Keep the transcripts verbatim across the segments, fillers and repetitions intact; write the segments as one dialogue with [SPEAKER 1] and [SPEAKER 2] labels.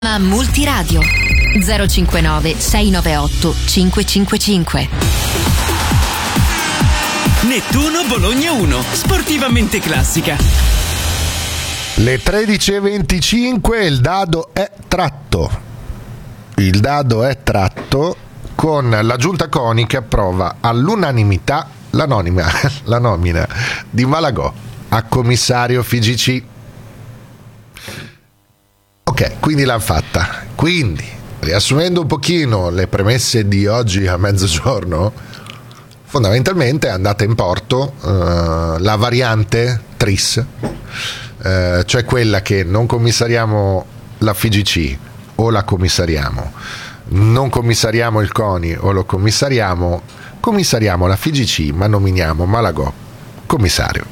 [SPEAKER 1] Ma Multiradio zero cinquantanove sei nove otto cinque cinque cinque.
[SPEAKER 2] Nettuno Bologna uno, sportivamente classica.
[SPEAKER 3] Le tredici e venticinque, il dado è tratto. Il dado è tratto con la giunta CONI che approva all'unanimità la nomina, la nomina di Malagò a commissario F I G C. Ok, quindi l'hanno fatta. Quindi, riassumendo un pochino le premesse di oggi a mezzogiorno, fondamentalmente è andata in porto uh, la variante Tris, uh, cioè quella che non commissariamo la F I G C o la commissariamo, non commissariamo il CONI o lo commissariamo, commissariamo la F I G C ma nominiamo Malagò commissario.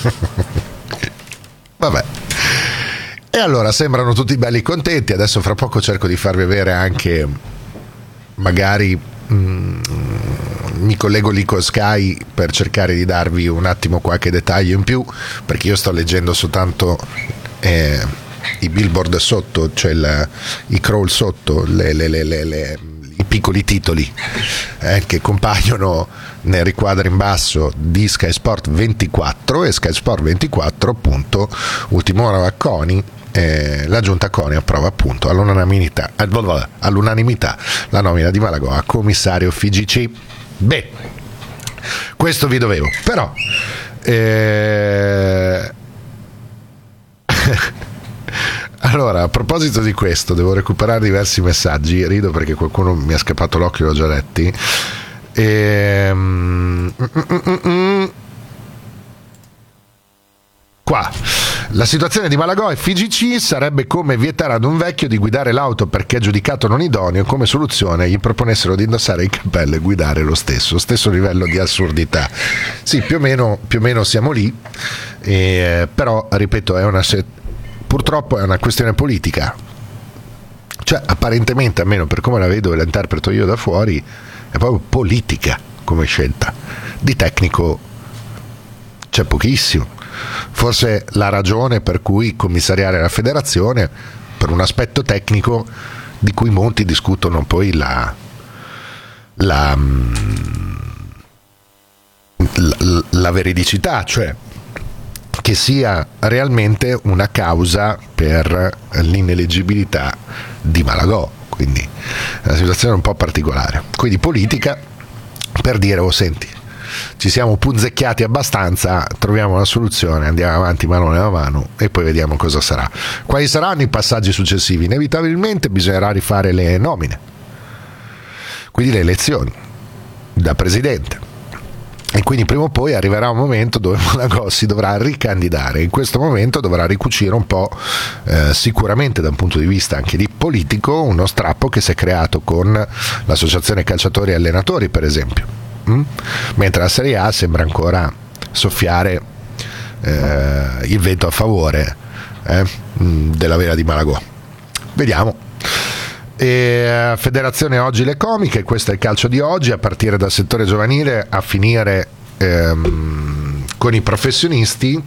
[SPEAKER 3] Vabbè. E allora sembrano tutti belli contenti. Adesso fra poco cerco di farvi avere anche, magari mm, mi collego lì con Sky per cercare di darvi un attimo qualche dettaglio in più, perché io sto leggendo soltanto eh, i billboard sotto, cioè il, i crawl sotto, le, le, le, le, le, i piccoli titoli eh, che compaiono nel riquadro in basso di Sky Sport ventiquattro, e Sky Sport ventiquattro appunto, ultima ora a CONI. Eh, la giunta CONI approva appunto all'unanimità, all'unanimità la nomina di Malagò a commissario F I G C. Beh, questo vi dovevo, però eh... allora, a proposito di questo, devo recuperare diversi messaggi. Rido perché qualcuno mi ha scappato l'occhio, l'ho già letti. Ehm... Qua la situazione di Malagò e F I G C sarebbe come vietare ad un vecchio di guidare l'auto perché è giudicato non idoneo, come soluzione gli proponessero di indossare il cappello e guidare lo stesso stesso livello di assurdità. Sì, più o meno, più o meno siamo lì, eh, però ripeto, è una purtroppo è una questione politica, cioè apparentemente, almeno per come la vedo e la interpreto io da fuori, è proprio politica come scelta. Di tecnico c'è pochissimo. Forse la ragione per cui commissariare la federazione per un aspetto tecnico di cui molti discutono poi la la, la, la veridicità, cioè che sia realmente una causa per l'ineleggibilità di Malagò. Quindi è una situazione un po' particolare, quindi politica, per dire: oh senti, ci siamo punzecchiati abbastanza, troviamo una soluzione, andiamo avanti mano nella mano e poi vediamo cosa sarà. Quali saranno i passaggi successivi? Inevitabilmente bisognerà rifare le nomine, quindi le elezioni da presidente, e quindi prima o poi arriverà un momento dove Malagò si dovrà ricandidare. In questo momento dovrà ricucire un po', eh, sicuramente da un punto di vista anche di politico, uno strappo che si è creato con l'associazione calciatori e allenatori, per esempio. Mm? Mentre la Serie A sembra ancora soffiare eh, il vento a favore eh, della vera di Malagò. Vediamo. E, federazione oggi le comiche, questo è il calcio di oggi, a partire dal settore giovanile a finire ehm, con i professionisti.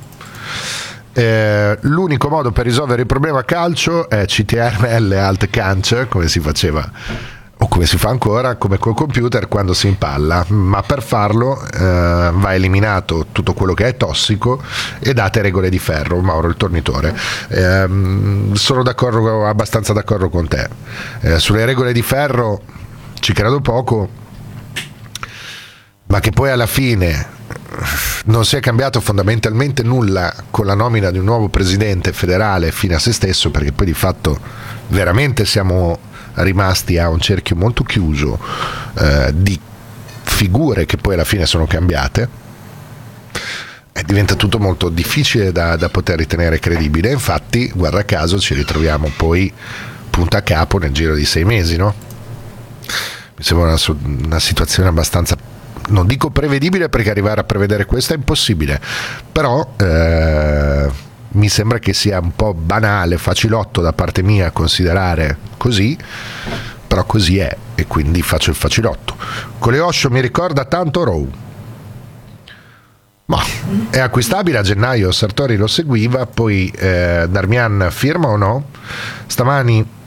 [SPEAKER 3] Eh, l'unico modo per risolvere il problema calcio è C T R L alt cancer, come si faceva o come si fa ancora, come col computer quando si impalla, ma per farlo eh, va eliminato tutto quello che è tossico e date regole di ferro. Mauro il tornitore, eh, sono d'accordo, abbastanza d'accordo con te, eh, sulle regole di ferro ci credo poco, ma che poi alla fine non si è cambiato fondamentalmente nulla con la nomina di un nuovo presidente federale fine a se stesso, perché poi di fatto veramente siamo rimasti a un cerchio molto chiuso eh, di figure che poi alla fine sono cambiate, e diventa tutto molto difficile da, da poter ritenere credibile. Infatti, guarda caso, ci ritroviamo poi punto a capo nel giro di sei mesi, no? Mi sembra una, una situazione abbastanza, non dico prevedibile, perché arrivare a prevedere questo è impossibile, però eh, mi sembra che sia un po' banale, facilotto da parte mia considerare così, però così è, e quindi faccio il facilotto. Coleoscio mi ricorda tanto Rowe, ma è acquistabile a gennaio. Sartori lo seguiva, poi eh, Darmian firma o no? Stamani